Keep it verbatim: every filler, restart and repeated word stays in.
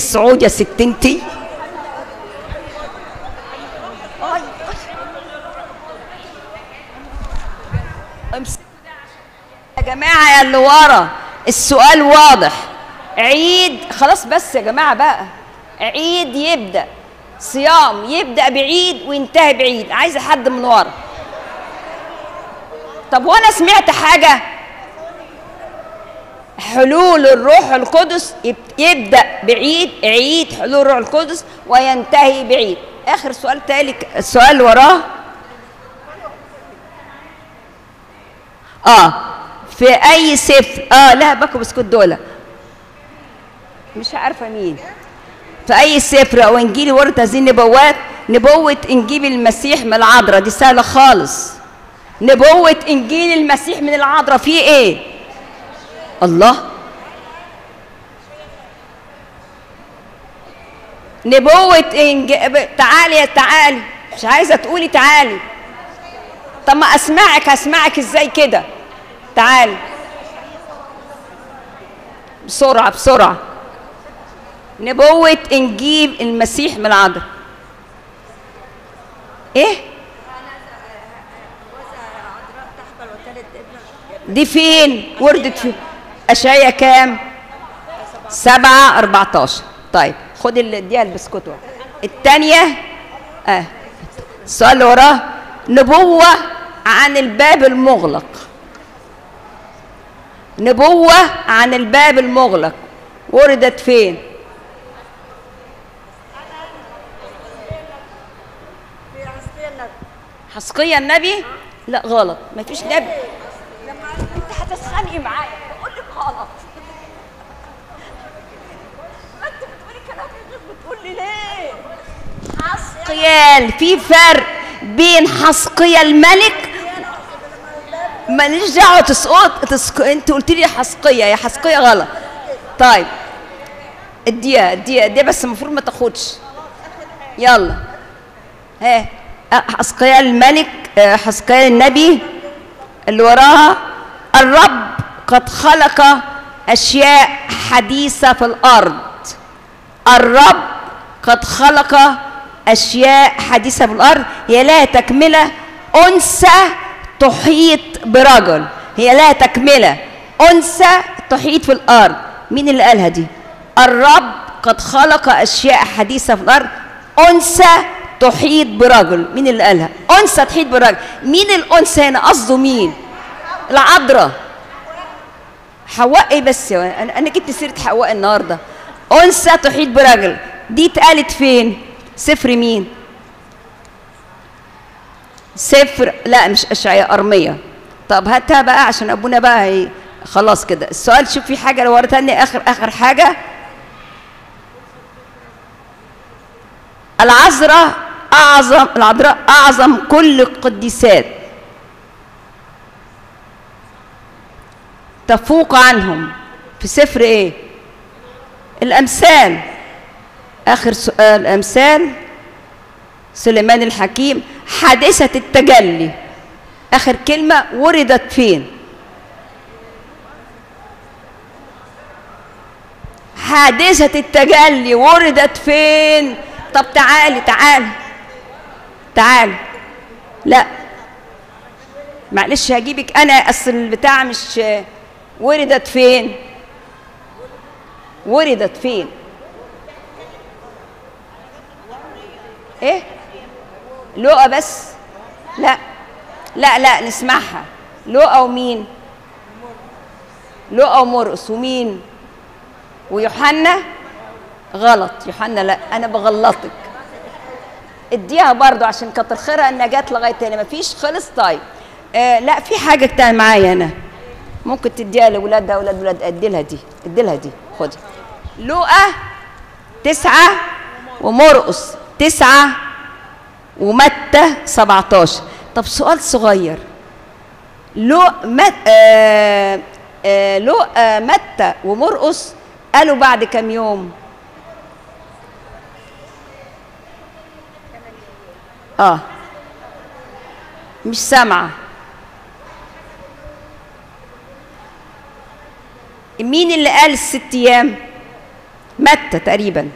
الصعود يا ست انتي؟ يا جماعة يا اللي ورا السؤال واضح. عيد خلاص بس يا جماعة بقى. عيد يبدأ صيام يبدأ بعيد وينتهي بعيد. عايزة حد من ورا. طب وانا سمعت حاجة؟ حلول الروح القدس يبدأ بعيد، عيد حلول الروح القدس وينتهي بعيد. آخر سؤال تالي السؤال اللي وراه. اه في أي سفر؟ اه لا باكو بسكوت دول مش عارفة مين. في أي سفر أو إنجيل ورد هذه النبوات؟ نبوة إنجيل المسيح من العذراء، دي سهلة خالص. نبوة إنجيل المسيح من العذراء فيه إيه؟ الله. نبوة إنج... تعالي يا تعالي، مش عايزة تقولي تعالي. طب ما أسمعك، هسمعك إزاي كده؟ تعالي بسرعة بسرعة. نبوة إنجيل المسيح من العذراء إيه؟ دي فين؟ وردت فين؟ أشعياء كام؟ سبعة أربعتاشر. طيب خد اديها البسكوت. الثانية اه السؤال اللي وراه نبوة عن الباب المغلق. نبوة عن الباب المغلق وردت فين؟ حسقيا النبي؟ لا غلط، مفيش نبي. انت هتسخني معايا بقول لك غلط. انت بتقولي كلام غير بتقولي ليه؟ حسقيال. في فرق بين حسقيا الملك، ماليش دعوه تسقط تسق... انت قلت لي حسقيا، يا حسقيا غلط. طيب اديها اديها اديها بس المفروض ما تاخدش. يلا ها حسقيا الملك، حسقيا النبي اللي وراها. الرب قد خلق أشياء حديثة في الأرض. الرب قد خلق أشياء حديثة في الأرض. هي لها تكملة، أنثى تحيط برجل. هي لها تكملة، أنثى تحيط في الأرض. مين اللي قالها دي؟ الرب قد خلق أشياء حديثة في الأرض، أنثى تحيط برجل. مين اللي قالها؟ أنثى تحيط برجل. مين الأنثى هنا؟ قصده مين؟ العذراء. حواء ايه بس؟ انا انا جبت سيره حواء النهارده. انثى تحيط برجل دي اتقالت فين؟ سفر مين؟ سفر لا مش اشعياء، ارميه. طب هاتها بقى عشان ابونا بقى هي خلاص كده السؤال. شوف في حاجه لو وريتها لي اخر اخر حاجه. العذراء اعظم، العذراء اعظم كل القديسات، تفوق عنهم. في سفر ايه؟ الامثال. اخر سؤال امثال سليمان الحكيم. حادثة التجلي اخر كلمة وردت فين؟ حادثة التجلي وردت فين؟ طب تعالي تعالي تعالي. لا معلش هجيبك انا، اصل البتاع مش. وردت فين؟ وردت فين؟ ايه؟ لوقا بس؟ لا لا لا نسمعها. لوقا ومين؟ لوقا ومرقس ومين؟ ويوحنا؟ غلط، يوحنا لا، انا بغلطك. اديها برضو عشان كتر خيرها انها جت لغايه هنا. مفيش خلص. طيب آه لا في حاجه كده معايا انا ممكن تديها لاولادها. اولاد ولاد ادي لها دي، ادي لها دي. خدي. لوقا تسعة ومرقس تسعة ومتى سبعتاشر. طب سؤال صغير. لوقا مت... آه... آه... لوقا متى ومرقس قالوا بعد كم يوم؟ اه مش سامعه. مين اللي قال الست ايام؟ متى تقريبا.